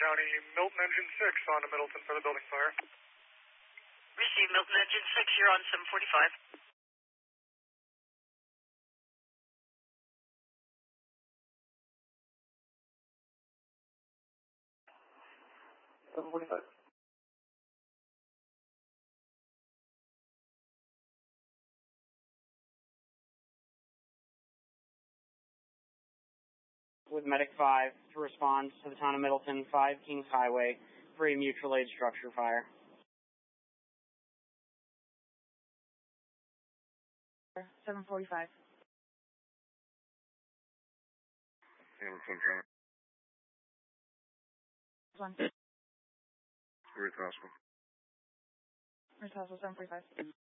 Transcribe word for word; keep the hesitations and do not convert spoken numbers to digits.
County, Milton Engine six on to Middleton for the building fire. Receive Milton Engine six, you're on seven forty-five. seven forty-five. With Medic five to respond to the town of Middleton, five Kings Highway, for a mutual aid structure fire. seven forty-five. Hamilton One. County. Where's hospital? Where's hospital? seven forty-five.